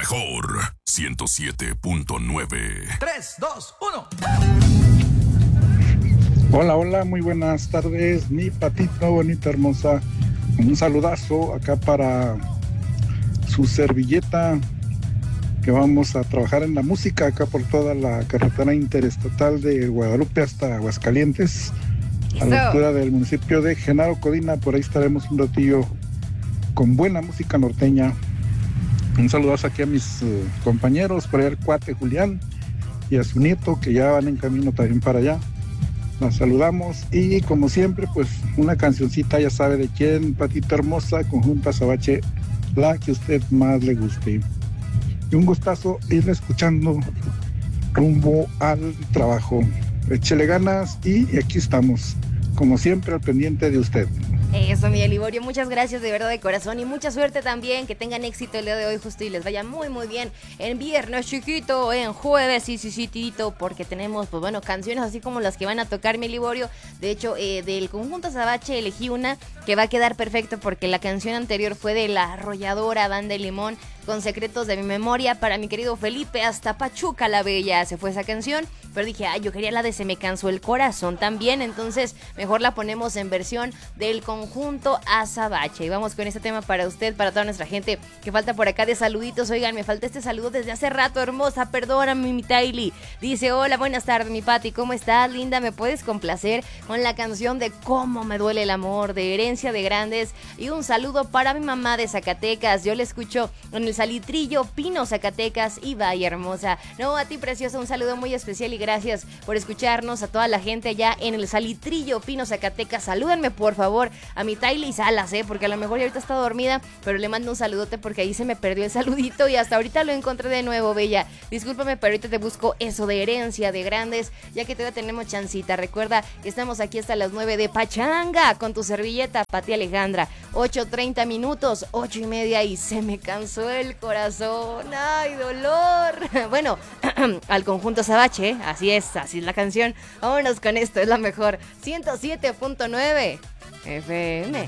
mejor 107.9. 3, 2, 1. Hola, hola, muy buenas tardes, mi patito bonita, hermosa. Un saludazo acá para su servilleta, que vamos a trabajar en la música acá por toda la carretera interestatal de Guadalupe hasta Aguascalientes, a la altura del municipio de Genaro Codina. Por ahí estaremos un ratillo con buena música norteña. Un saludazo aquí a mis compañeros, por ahí al cuate Julián y a su nieto, que ya van en camino también para allá. Nos saludamos y como siempre, pues una cancioncita, ya sabe de quién, patita hermosa, Conjunto Azabache, la que a usted más le guste. Y un gustazo ir escuchando rumbo al trabajo. Échele ganas y aquí estamos, como siempre, al pendiente de usted. Eso, Miguel Liborio, muchas gracias de verdad de corazón y mucha suerte también, que tengan éxito el día de hoy justo y les vaya muy muy bien en viernes chiquito, en jueves sí, porque tenemos pues bueno, canciones así como las que van a tocar Miguel Liborio. De hecho, del Conjunto Azabache elegí una que va a quedar perfecto porque la canción anterior fue de La Arrolladora Banda de Limón, con Secretos de mi Memoria, para mi querido Felipe, hasta Pachuca la Bella se fue esa canción, pero dije, yo quería la de Se me cansó el corazón también, entonces mejor la ponemos en versión del Conjunto Azabache. Y vamos con este tema para usted, para toda nuestra gente que falta por acá de saluditos. Oigan, me falta este saludo desde hace rato, hermosa, perdóname mi Taily. Dice, hola, buenas tardes mi Pati, ¿cómo estás, linda? ¿Me puedes complacer con la canción de Cómo me duele el amor, de Herencia de Grandes? Y un saludo para mi mamá de Zacatecas, yo le escucho en el Salitrillo, Pino, Zacatecas, y vaya hermosa. No, a ti preciosa, un saludo muy especial y gracias por escucharnos, a toda la gente allá en el Salitrillo, Pino, Zacatecas. Salúdenme por favor a mi Taily Salas, porque a lo mejor ya ahorita está dormida, pero le mando un saludote porque ahí se me perdió el saludito y hasta ahorita lo encontré de nuevo, bella. Discúlpame, pero ahorita te busco eso de Herencia de Grandes, ya que todavía tenemos chancita. Recuerda que estamos aquí hasta las 9 de Pachanga con tu servilleta, Pati Alejandra. 8:30 minutos, 8:30 y se me cansó el corazón. ¡Ay, dolor! Bueno, al Conjunto Azabache, así es la canción. Vámonos con esto, es la mejor 107.9 FM.